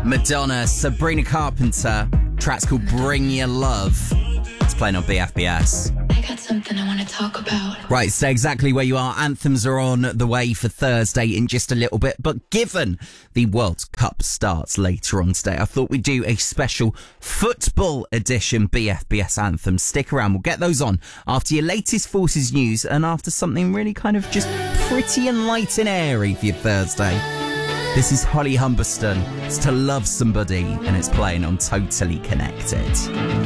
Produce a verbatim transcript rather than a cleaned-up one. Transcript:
Madonna, Sabrina Carpenter. Track's called Bring Your Love. It's playing on B F B S. I got something I want to talk about. Right, stay exactly where you are. Anthems are on the way for Thursday in just a little bit. But given the World Cup starts later on today, I thought we'd do a special football edition B F B S Anthems. Stick around. We'll get those on after your latest Forces news and after something really kind of just pretty and light and airy for your Thursday. This is Holly Humberston. It's To Love Somebody, and it's playing on Totally Connected.